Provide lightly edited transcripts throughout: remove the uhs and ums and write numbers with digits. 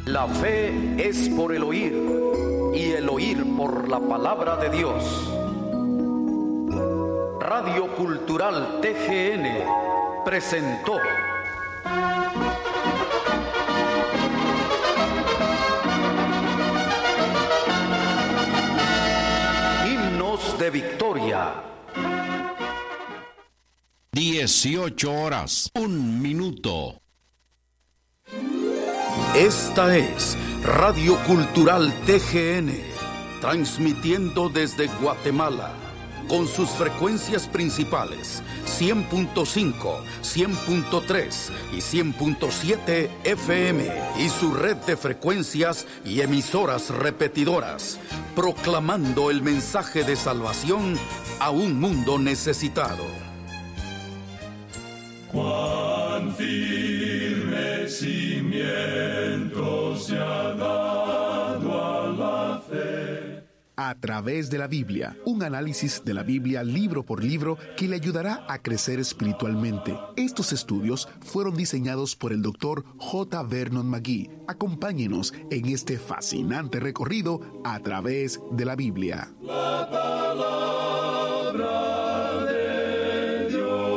La fe es por el oír, y el oír por la palabra de Dios. Radio Cultural TGN presentó Himnos de Victoria. 18:01. Esta es Radio Cultural TGN, transmitiendo desde Guatemala, con sus frecuencias principales 100.5, 100.3 y 100.7 FM, y su red de frecuencias y emisoras repetidoras, proclamando el mensaje de salvación a un mundo necesitado. Cuán firme cimiento se ha dado a la fe. A través de la Biblia, un análisis de la Biblia libro por libro que le ayudará a crecer espiritualmente. Estos estudios fueron diseñados por el Dr. J. Vernon McGee. Acompáñenos en este fascinante recorrido a través de la Biblia. La palabra de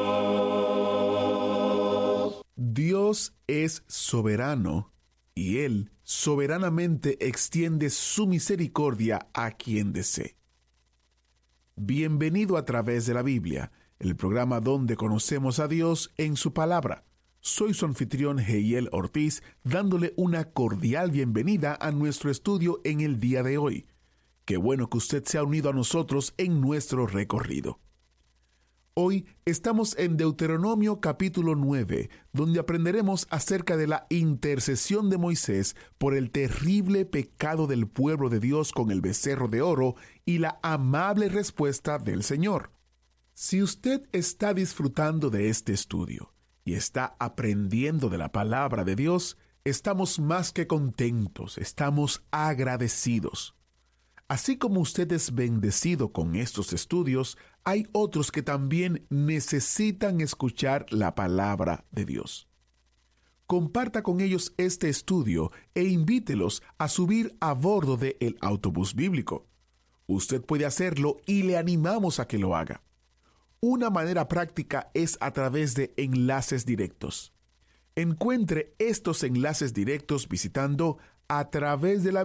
Dios. Dios es soberano y Él soberanamente extiende su misericordia a quien desee. Bienvenido a través de la Biblia, el programa donde conocemos a Dios en su palabra. Soy su anfitrión Heiel Ortiz, dándole una cordial bienvenida a nuestro estudio en el día de hoy. Qué bueno que usted se ha unido a nosotros en nuestro recorrido. Hoy estamos en Deuteronomio capítulo 9, donde aprenderemos acerca de la intercesión de Moisés por el terrible pecado del pueblo de Dios con el becerro de oro y la amable respuesta del Señor. Si usted está disfrutando de este estudio y está aprendiendo de la palabra de Dios, estamos más que contentos, estamos agradecidos. Así como usted es bendecido con estos estudios, hay otros que también necesitan escuchar la palabra de Dios. Comparta con ellos este estudio e invítelos a subir a bordo del autobús bíblico. Usted puede hacerlo y le animamos a que lo haga. Una manera práctica es a través de enlaces directos. Encuentre estos enlaces directos visitando a través de la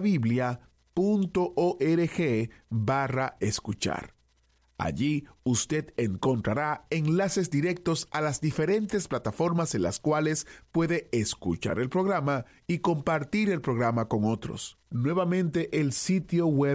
Biblia.org/escuchar. Allí usted encontrará enlaces directos a las diferentes plataformas en las cuales puede escuchar el programa y compartir el programa con otros. Nuevamente, el sitio web